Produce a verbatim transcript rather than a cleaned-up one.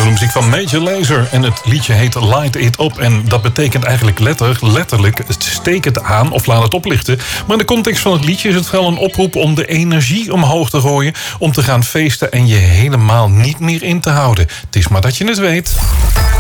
De muziek van Major Lazer en het liedje heet Light It Up. En dat betekent eigenlijk letter, letterlijk steek het aan of laat het oplichten. Maar in de context van het liedje is het wel een oproep om de energie omhoog te gooien, om te gaan feesten en je helemaal niet meer in te houden. Het is maar dat je het weet.